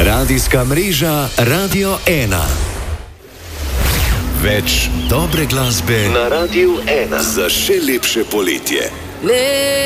Radijska mreža Radio 1. Več dobre glasbe na Radiu 1 za še lepše poletje.